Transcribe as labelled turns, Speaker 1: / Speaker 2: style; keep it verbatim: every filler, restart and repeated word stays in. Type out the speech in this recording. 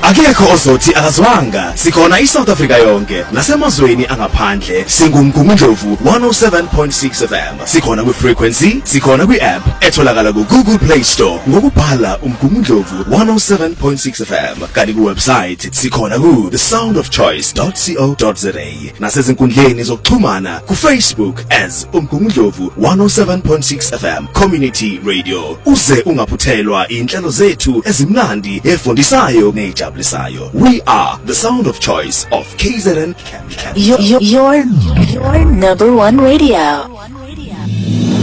Speaker 1: Akekho ozothi akazwanga. Sikhona iSouth Africa yonke nasemazweni angaphandle. Singumgungundlovu one oh seven point six F M. Sikhona ku frequency, sikhona ku app etholakala ku Google Play Store ngokubhala umgungundlovu one oh seven point six F M. Kanti ku website sikhona ku the sound of choice dot co dot za. Nasezinkundleni zokuxhumana ku Facebook as umgungundlovu one oh seven point six F M Community Radio. Uze ungaphuthelwa inhlelo zethu ezimnandi efundisayo nejabulisayo. We are the sound of choice of K Z N.
Speaker 2: Your, your, your, your number one radio.